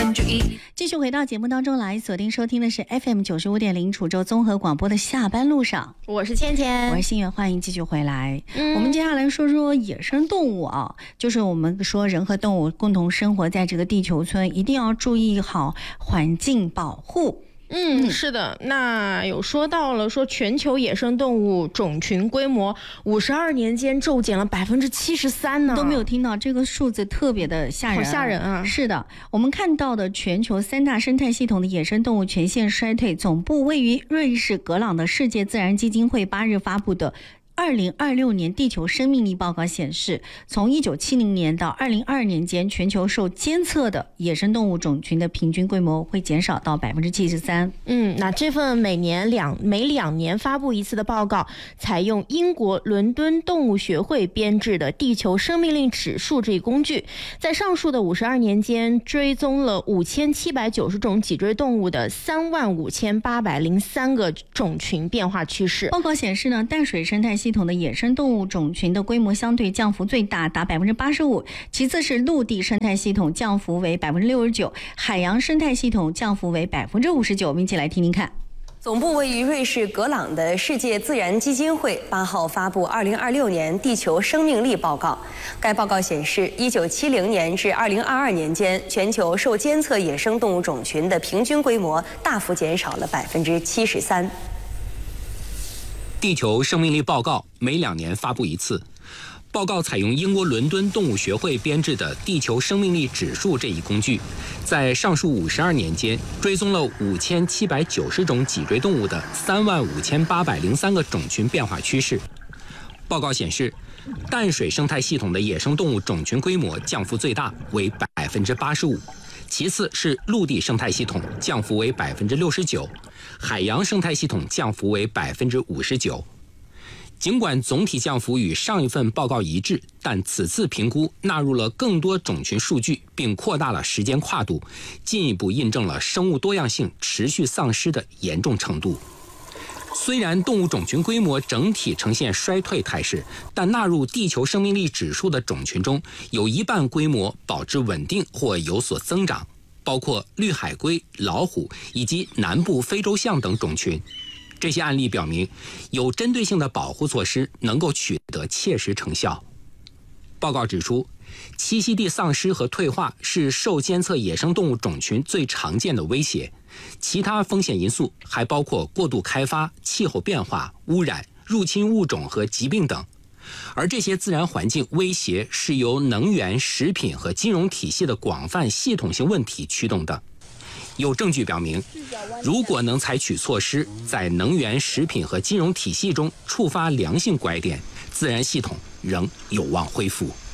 分之一。继续回到节目当中来，锁定收听的是 FM 95.0楚州综合广播的下班路上。 我是芊芊， 我是新月，欢迎继续回来。我们接下来说说野生动物啊，就是我们说人和动物共同生活在这个地球村，一定要注意好环境保护。 是的，那有说到了说全球野生动物种群规模52年间骤减了73%呢， 都没有听到这个数字，特别的吓人， 好吓人啊！ 是的，我们看到的全球3大生态系统的野生动物全线衰退，总部位于瑞士格朗的世界自然基金会8日发布的2026年地球生命力报告显示，从1970年到2022年间，全球受监测的野生动物种群的平均规模会减少到73%。 那这份每2年发布一次的报告，采用英国伦敦动物学会编制的地球生命力指数这一工具，在上述的52年间追踪了5790种脊椎动物的35803个种群变化趋势。 报告显示呢，淡水生态系统的野生动物种群的规模相对降幅最大，达85%，其次是陆地生态系统降幅为69%，海洋生态系统降幅为59%。我们一起来听听看。 总部位于瑞士格朗的世界自然基金会8号发布2026年地球生命力报告。该报告显示，1970年至2022年间，全球受监测野生动物种群的平均规模大幅减少了73%。 地球生命力报告每2年发布一次，报告采用英国伦敦动物学会编制的地球生命力指数这一工具，在上述52年间追踪了5790种脊椎动物的35803个种群变化趋势。报告显示，淡水生态系统的野生动物种群规模降幅最大，为85%。其次是陆地生态系统，降幅为69%，海洋生态系统降幅为59%。尽管总体降幅与上一份报告一致，但此次评估纳入了更多种群数据，并扩大了时间跨度，进一步印证了生物多样性持续丧失的严重程度。虽然动物种群规模整体呈现衰退态势，但纳入地球生命力指数的种群中，有一半规模保持稳定或有所增长，包括绿海龟、老虎以及南部非洲象等种群。这些案例表明，有针对性的保护措施能够取得切实成效。报告指出，栖息地丧失和退化是受监测野生动物种群最常见的威胁，其他风险因素还包括过度开发、气候变化、污染、入侵物种和疾病等。而这些自然环境威胁是由能源、食品和金融体系的广泛系统性问题驱动的。有证据表明，如果能采取措施，在能源、食品和金融体系中触发良性拐点，自然系统仍有望恢复。